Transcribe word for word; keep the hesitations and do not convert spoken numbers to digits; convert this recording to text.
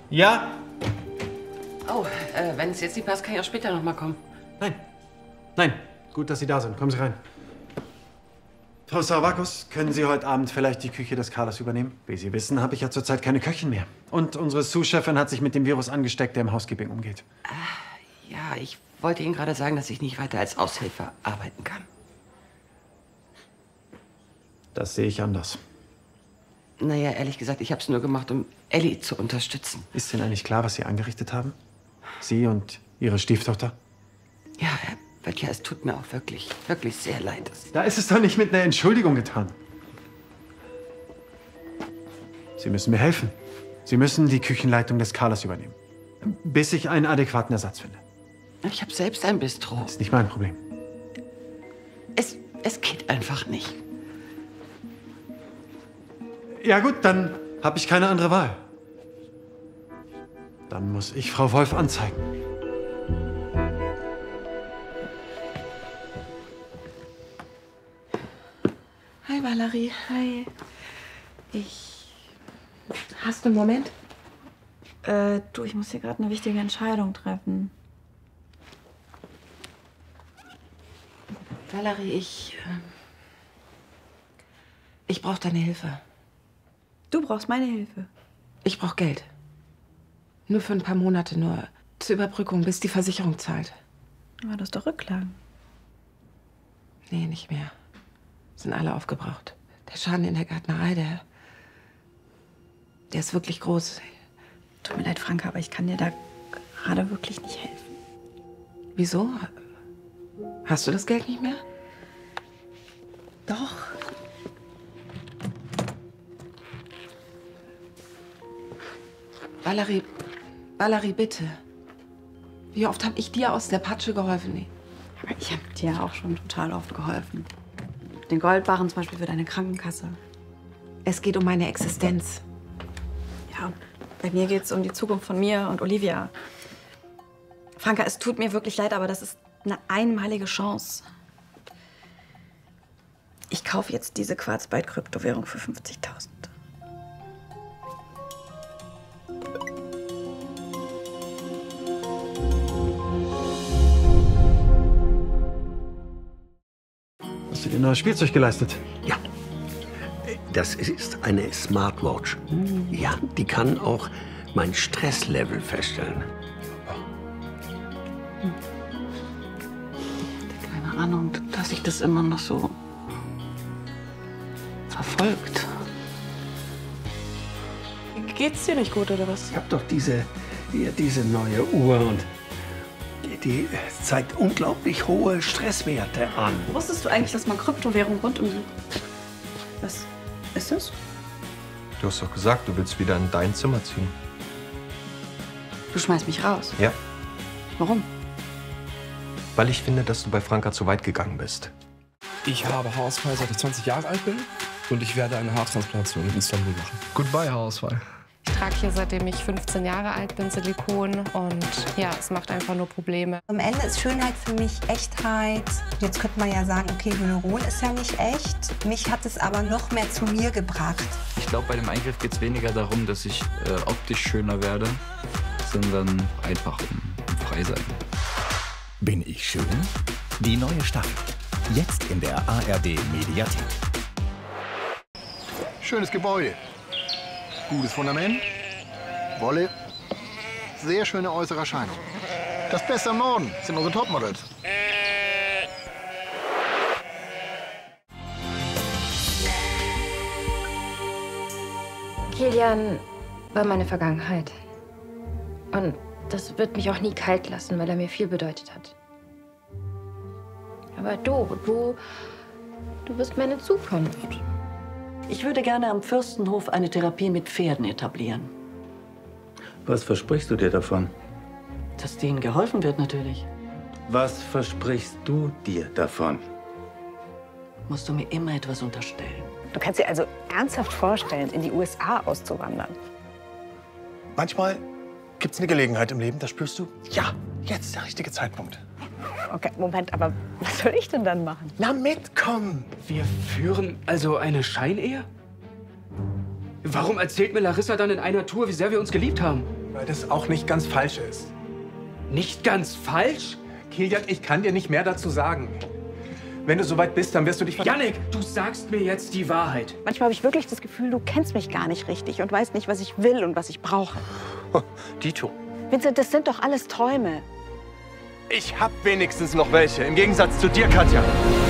Ja? Oh, äh, wenn es jetzt nicht passt, kann ich auch später noch mal kommen. Nein. Nein. Gut, dass Sie da sind. Kommen Sie rein. Frau Saravakos, können Sie heute Abend vielleicht die Küche des Carlos übernehmen? Wie Sie wissen, habe ich ja zurzeit keine Köchin mehr. Und unsere Sous-Chefin hat sich mit dem Virus angesteckt, der im Housekeeping umgeht. Äh, ja, ich wollte Ihnen gerade sagen, dass ich nicht weiter als Aushilfe arbeiten kann. Das sehe ich anders. Naja, ehrlich gesagt, ich habe es nur gemacht, um Ellie zu unterstützen. Ist Ihnen eigentlich klar, was Sie angerichtet haben? Sie und Ihre Stieftochter? Ja, Herr Böttcher, es tut mir auch wirklich, wirklich sehr leid. Da ist es doch nicht mit einer Entschuldigung getan. Sie müssen mir helfen. Sie müssen die Küchenleitung des Carlos übernehmen. Bis ich einen adäquaten Ersatz finde. Ich habe selbst ein Bistro. Ist nicht mein Problem. Es, es geht einfach nicht. Ja gut, dann habe ich keine andere Wahl. Dann muss ich Frau Wolf anzeigen. Hi Valerie. Hi. Ich... Hast du einen Moment? Äh, du, ich muss hier gerade eine wichtige Entscheidung treffen. Valerie, ich... Äh, ich brauche deine Hilfe. Du brauchst meine Hilfe? Ich brauche Geld. Nur für ein paar Monate, nur zur Überbrückung, bis die Versicherung zahlt. Aber das ist doch Rücklagen. Nee, nicht mehr. Sind alle aufgebraucht. Der Schaden in der Gärtnerei, der... der ist wirklich groß. Tut mir leid, Franka, aber ich kann dir da gerade wirklich nicht helfen. Wieso? Hast du das Geld nicht mehr? Doch. Valerie, Valerie, bitte. Wie oft habe ich dir aus der Patsche geholfen? Nee. Aber ich habe dir auch schon total oft geholfen. Den Goldbarren zum Beispiel für deine Krankenkasse. Es geht um meine Existenz. Ja, bei mir geht es um die Zukunft von mir und Olivia. Franka, es tut mir wirklich leid, aber das ist eine einmalige Chance. Ich kaufe jetzt diese Quarzbyte-Kryptowährung für fünfzigtausend. Hast du dir neues Spielzeug geleistet? Ja. Das ist eine Smartwatch. Ja, die kann auch mein Stresslevel feststellen. Keine Ahnung, dass sich das immer noch so verfolgt. Geht's dir nicht gut, oder was? Ich habe doch diese, hier, diese neue Uhr und die, die zeigt unglaublich hohe Stresswerte an. Wusstest du eigentlich, dass man Kryptowährung rund um die... Was ist das? Du hast doch gesagt, du willst wieder in dein Zimmer ziehen. Du schmeißt mich raus. Ja. Warum? Weil ich finde, dass du bei Franka zu weit gegangen bist. Ich habe Haarausfall, seit ich zwanzig Jahre alt bin. Und ich werde eine Haartransplantation in Istanbul machen. Goodbye, Haarausfall. Ich trage hier, seitdem ich fünfzehn Jahre alt bin, Silikon. Und ja, es macht einfach nur Probleme. Am Ende ist Schönheit für mich Echtheit. Jetzt könnte man ja sagen, okay, Hyaluron ist ja nicht echt. Mich hat es aber noch mehr zu mir gebracht. Ich glaube, bei dem Eingriff geht es weniger darum, dass ich äh, optisch schöner werde, sondern einfach um, um frei sein. Bin ich schön? Die neue Staffel. Jetzt in der A R D-Mediathek. Schönes Gebäude. Gutes Fundament. Wolle. Sehr schöne äußere Erscheinung. Das Beste am Norden sind unsere Topmodels. Kilian war meine Vergangenheit. Und das wird mich auch nie kalt lassen, weil er mir viel bedeutet hat. Aber du, du, du bist meine Zukunft. Ich würde gerne am Fürstenhof eine Therapie mit Pferden etablieren. Was versprichst du dir davon? Dass denen geholfen wird, natürlich. Was versprichst du dir davon? Musst du mir immer etwas unterstellen. Du kannst dir also ernsthaft vorstellen, in die U S A auszuwandern? Manchmal gibt es eine Gelegenheit im Leben, da spürst du, ja, jetzt ist der richtige Zeitpunkt. Okay, Moment, aber was soll ich denn dann machen? Na, mitkommen! Wir führen also eine Scheinehe? Warum erzählt mir Larissa dann in einer Tour, wie sehr wir uns geliebt haben? Weil das auch nicht ganz falsch ist. Nicht ganz falsch? Kilian, ich kann dir nicht mehr dazu sagen. Wenn du soweit bist, dann wirst du dich... Jannik, du sagst mir jetzt die Wahrheit. Manchmal habe ich wirklich das Gefühl, du kennst mich gar nicht richtig und weißt nicht, was ich will und was ich brauche. Dito. Vincent, das sind doch alles Träume. Ich hab wenigstens noch welche, im Gegensatz zu dir, Katja.